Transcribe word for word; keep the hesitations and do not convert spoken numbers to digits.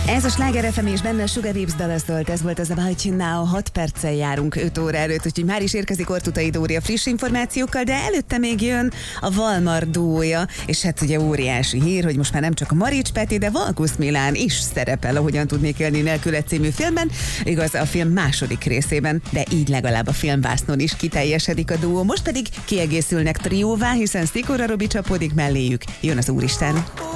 Ez a Sláger ef em és benne Sugar Babes dala szólt, ez volt az About You Now, hat perccel járunk öt óra előtt, úgyhogy már is érkezik Ortutai Dória friss információkkal, de előtte még jön a Valmar duója, és hát ugye óriási hír, hogy most már nem csak a Marics Peti, de Valkusz Milán is szerepel a Hogyan tudnék élni nélküled című filmben, igaz a film második részében, de így legalább a filmvásznon is kiteljesedik a duó, most pedig kiegészülnek trióvá, hiszen Szikora Robi csapódik melléjük, jön az Úristen.